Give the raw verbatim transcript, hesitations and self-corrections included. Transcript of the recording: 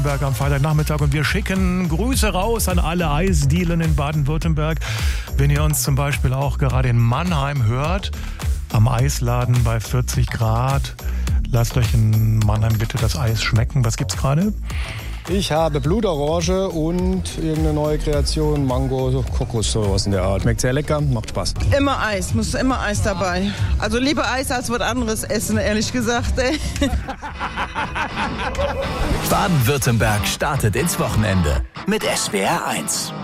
Am Freitagnachmittag und wir schicken Grüße raus an alle Eisdielen in Baden-Württemberg. Wenn ihr uns zum Beispiel auch gerade in Mannheim hört, am Eisladen bei vierzig Grad, lasst euch in Mannheim bitte das Eis schmecken. Was gibt's gerade? Ich habe Blutorange und irgendeine neue Kreation, Mango, so Kokos, sowas in der Art. Schmeckt sehr lecker, macht Spaß. Immer Eis, muss immer Eis dabei. Also lieber Eis als was anderes essen, ehrlich gesagt. Ey. Baden-Württemberg startet ins Wochenende mit S W R eins.